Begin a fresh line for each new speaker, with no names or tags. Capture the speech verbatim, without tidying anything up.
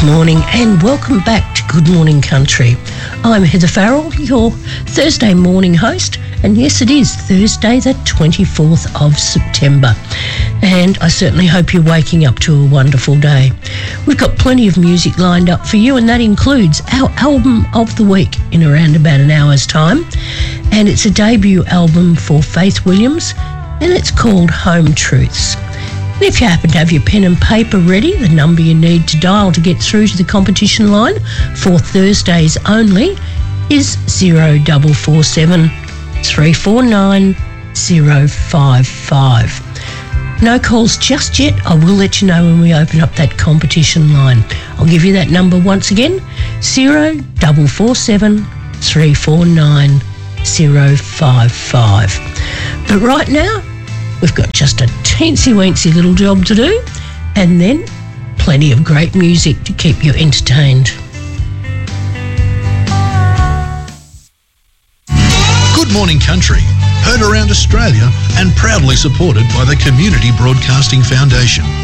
Good morning and welcome back to Good Morning Country. I'm Heather Farrell, your Thursday morning host, and yes, it is Thursday the twenty-fourth of September, and I certainly hope you're waking up to a wonderful day. We've got plenty of music lined up for you, and that includes our album of the week in around about an hour's time, and it's a debut album for Faith Williams, and it's called Home Truths. And if you happen to have your pen and paper ready, the number you need to dial to get through to the competition line for Thursdays only is zero four four seven, three four nine, zero five five. No calls just yet. I will let you know when we open up that competition line. I'll give you that number once again, zero four four seven, three four nine, zero five five. But right now, we've got just a teensy-weensy little job to do, and then plenty of great music to keep you entertained.
Good Morning Country, heard around Australia and proudly supported by the Community Broadcasting Foundation.